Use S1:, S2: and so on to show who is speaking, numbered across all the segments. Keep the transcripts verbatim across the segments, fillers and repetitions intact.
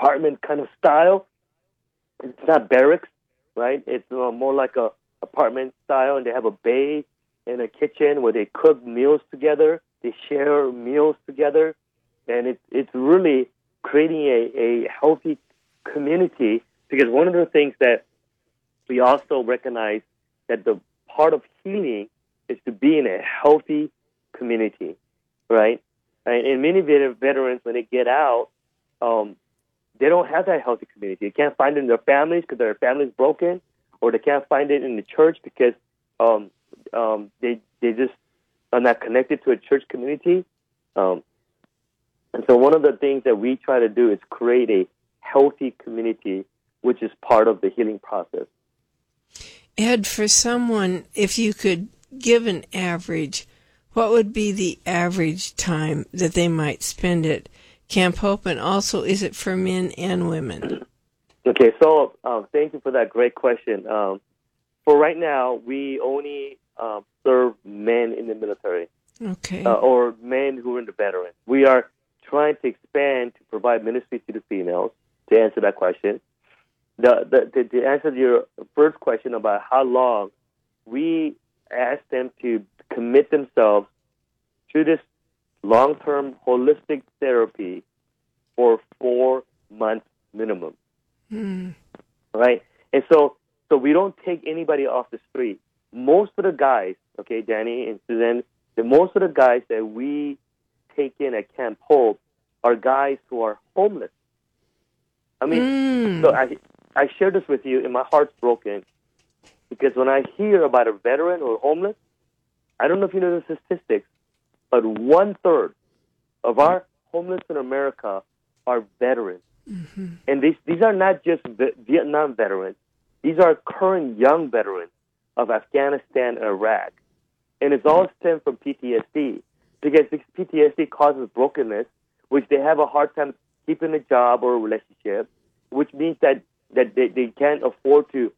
S1: apartment kind of style. It's not barracks, right? It's uh, more like a apartment style, and they have a bay and a kitchen where they cook meals together. They share meals together, and it's it's really creating a, a healthy community. Because one of the things that we also recognize that the part of healing is to be in a healthy community, right? And, and many vet- veterans, when they get out, um, they don't have that healthy community. They can't find it in their families because their family's broken, or they can't find it in the church because um, um, they they just are not connected to a church community. Um, and so one of the things that we try to do is create a healthy community, which is part of the healing process.
S2: Ed, for someone, if you could give an average, what would be the average time that they might spend at Camp Hope? And also, is it for men and women?
S1: Okay, so um, thank you for that great question. Um, for right now, we only um, serve men in the military,
S2: okay,
S1: uh, or men who are in the veterans. We are trying to expand to provide ministry to the females, to answer that question. The, the, the, to answer your first question about how long, we ask them to commit themselves to this long-term holistic therapy for four months minimum.
S2: Mm.
S1: Right? And so so we don't take anybody off the street. Most of the guys, okay, Danny and Suzanne, the most of the guys that we take in at Camp Hope are guys who are homeless. I mean,
S2: mm.
S1: so I I share this with you, and my heart's broken, because when I hear about a veteran or homeless, I don't know if you know the statistics, but one-third of our homeless in America are veterans.
S2: Mm-hmm.
S1: And these these are not just v- Vietnam veterans. These are current young veterans of Afghanistan and Iraq. And it's all stemmed from P T S D, because this P T S D causes brokenness, which they have a hard time keeping a job or a relationship, which means that, that they, they can't afford to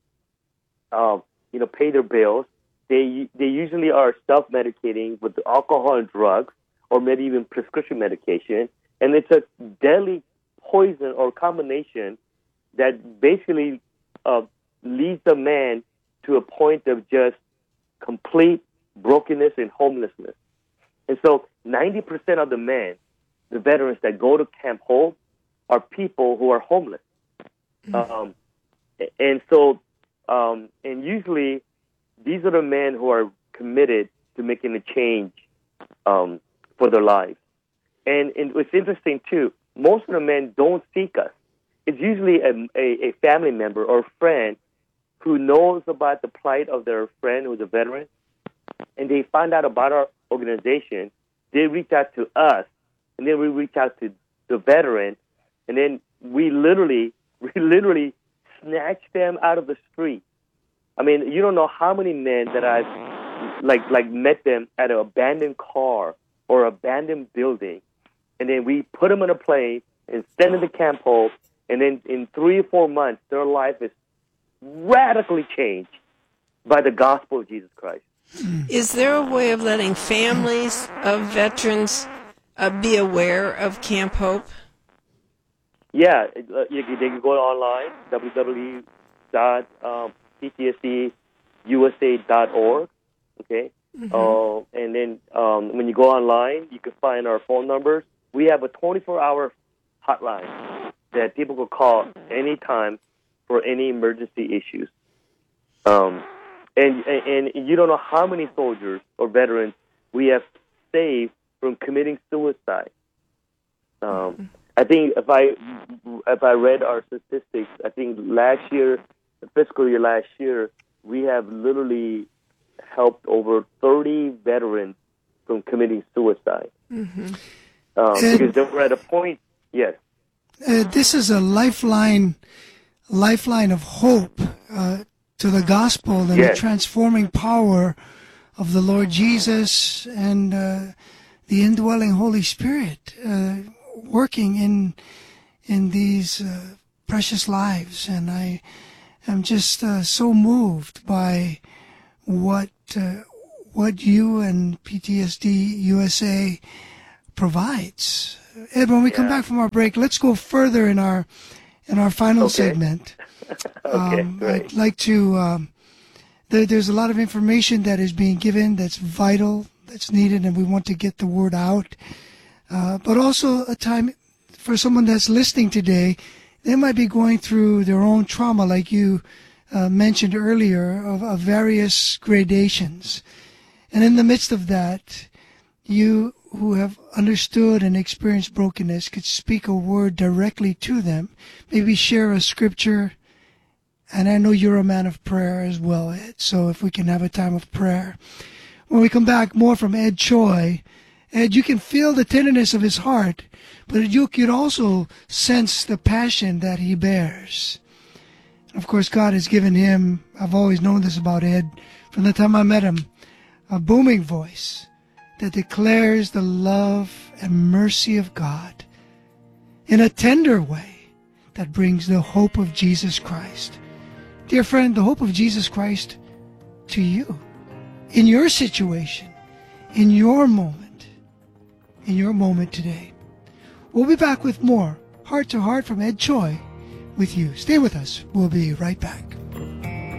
S1: um, you know, pay their bills. They they usually are self-medicating with alcohol and drugs, or maybe even prescription medication. And it's a deadly poison or combination that basically uh, leads the man to a point of just complete brokenness and homelessness. And so ninety percent of the men, the veterans that go to Camp Hope, are people who are homeless. Mm-hmm. Um, and so, um, and usually these are the men who are committed to making a change um, for their lives. And, and it's interesting, too, most of the men don't seek us. It's usually a, a, a family member or friend who knows about the plight of their friend who's a veteran, and they find out about our organization. They reach out to us, and then we reach out to the veteran, and then we literally, we literally snatch them out of the street. I mean, you don't know how many men that I've like like met them at an abandoned car or abandoned building, and then we put them in a plane and send them to Camp Hope, and then in three or four months, their life is radically changed by the gospel of Jesus Christ.
S2: Is there a way of letting families of veterans uh, be aware of Camp Hope?
S1: Yeah, uh, you, they can go online, w w w dot p t s d u s a dot org, okay? Mm-hmm. Uh, and then um, when you go online, you can find our phone numbers. We have a twenty-four hour hotline that people can call anytime for any emergency issues. Um, and, and, and you don't know how many soldiers or veterans we have saved from committing suicide. Um, mm-hmm. I think if I if I read our statistics, I think last year, the fiscal year last year, we have literally helped over thirty veterans from committing suicide. Mm-hmm. Um, because they were at a point, yes.
S3: Uh, this is a lifeline, lifeline of hope uh, to the gospel and yes. the transforming power of the Lord Jesus and uh, the indwelling Holy Spirit uh, working in in these uh, precious lives. And I am just uh, so moved by what uh, what you and P T S D U S A provides. Ed, when we yeah. come back from our break, let's go further in our in our final
S1: okay.
S3: segment.
S1: okay,
S3: um,
S1: great.
S3: I'd like to, um, there, there's a lot of information that is being given that's vital, that's needed, and we want to get the word out. Uh, but also a time for someone that's listening today, they might be going through their own trauma, like you uh, mentioned earlier, of, of various gradations. And in the midst of that, you who have understood and experienced brokenness could speak a word directly to them, maybe share a scripture. And I know you're a man of prayer as well, Ed, so if we can have a time of prayer. When we come back, more from Ed Choi. Ed, you can feel the tenderness of his heart, but you can also sense the passion that he bears. Of course, God has given him, I've always known this about Ed, from the time I met him, a booming voice that declares the love and mercy of God in a tender way that brings the hope of Jesus Christ. Dear friend, the hope of Jesus Christ to you, in your situation, in your moment, in your moment today. We'll be back with more Heart to Heart from Ed Choi with you. Stay with us. We'll be right back.